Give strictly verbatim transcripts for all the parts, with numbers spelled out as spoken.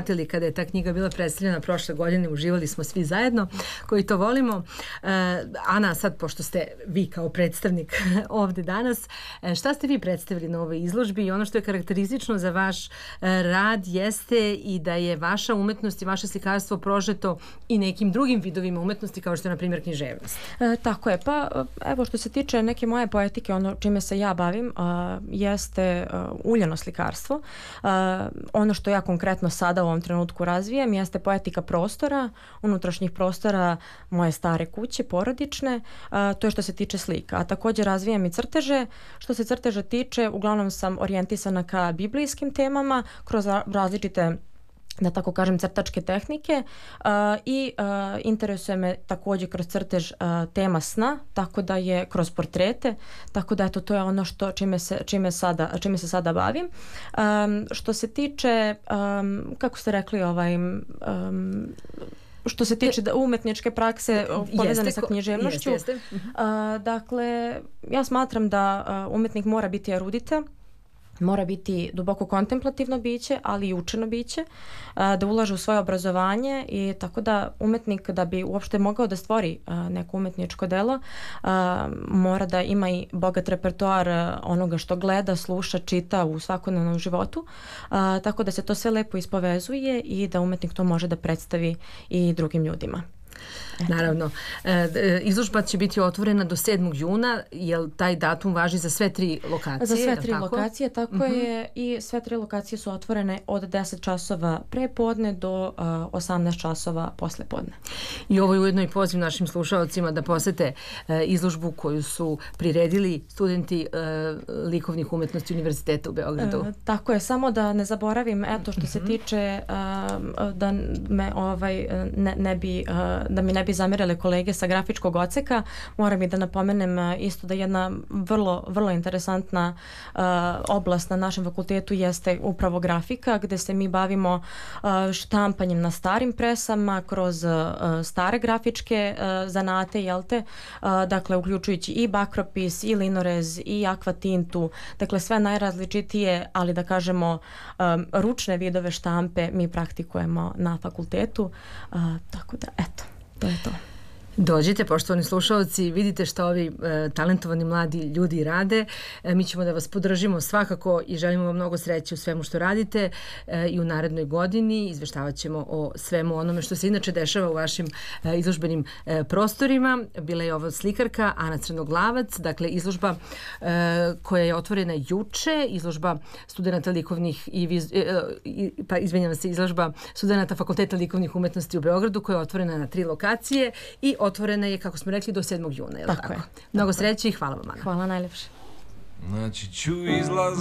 pratili kada je ta knjiga bila predstavljena prošle godine, uživali smo svi zajedno koji to volimo. Ana, sad pošto ste vi kao predstavnik ovde danas, šta ste vi predstavili na ovoj izložbi i ono što je karakteristično za vaš rad jeste i da je vaša umetnost i vaše slikarstvo prožeto i nekim drugim vidovima umetnosti kao što je na primjer književnost. E, tako je, pa evo što se tiče neke moje poetike, ono čime se ja bavim a, jeste a, uljano slikarstvo. A, ono što ja konkretno sada u ovom trenutku razvijem jeste poetika prostora, unutrašnjih prostora moje stare kuće, porodične, a, to je što se tiče slika. A također razvijam i crteže. Što se crteža tiče, uglavnom sam orijentisana ka biblijskim temama kroz različite, da tako kažem, crtačke tehnike uh, i uh, interesuje me također kroz crtež uh, tema sna, tako da je kroz portrete, tako da eto, to je ono što čime se, čime sada, čime se sada bavim. Um, što se tiče, um, kako ste rekli, ovaj... Um, što se tiče da umetničke prakse povezane sa književnošću. Jeste, jeste. Uh, dakle, ja smatram da uh, umetnik mora biti erudita, mora biti duboko kontemplativno biće, ali i učeno biće, da ulaže u svoje obrazovanje i tako da umetnik da bi uopšte mogao da stvori neko umetničko delo mora da ima i bogat repertoar onoga što gleda, sluša, čita u svakodnevnom životu, tako da se to sve lepo ispovezuje i da umetnik to može da predstavi i drugim ljudima. Naravno. E, izložba će biti otvorena do sedmog juna, jer taj datum važi za sve tri lokacije? Za sve tri tako? lokacije, tako uh-huh. je, i sve tri lokacije su otvorene od deset časova pre podne do uh, osamnaest časova posle podne. I ovo je ujedno i poziv našim slušalcima da posete uh, izložbu koju su priredili studenti uh, likovnih umetnosti Univerziteta u Beogradu. E, tako je, samo da ne zaboravim, eto što uh-huh. se tiče uh, da me ovaj ne, ne bi uh, da mi ne bi zamerale kolege sa grafičkog odseka, moram i da napomenem isto da jedna vrlo, vrlo interesantna uh, oblast na našem fakultetu jeste upravo grafika, gde se mi bavimo uh, štampanjem na starim presama kroz uh, stare grafičke uh, zanate, jel te? Uh, dakle, uključujući i bakropis, i linorez, i akvatintu, dakle sve najrazličitije, ali da kažemo um, ručne vidove štampe mi praktikujemo na fakultetu, uh, tako da eto. To je to. Dođite, poštovani slušalci, vidite što ovi e, talentovani mladi ljudi rade. E, mi ćemo da vas podržimo svakako i želimo vam mnogo sreće u svemu što radite e, i u narednoj godini. Izveštavat ćemo o svemu onome što se inače dešava u vašim e, izložbenim e, prostorima. Bila je ovo slikarka Ana Crnoglavac, dakle izložba e, koja je otvorena juče, izložba studenta likovnih i, viz, e, i pa izvinjavam se, izložba studenta Fakulteta likovnih umetnosti u Beogradu koja je otvorena na tri lokacije i otvorena je, kako smo rekli, do sedmog juna. Je tako, tako je. Mnogo tako sreće i hvala vam, Ana. Hvala najljepše. Naći ću izlaz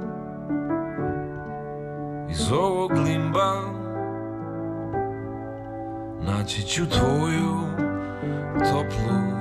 iz ovog limba, naći ću tvoju toplu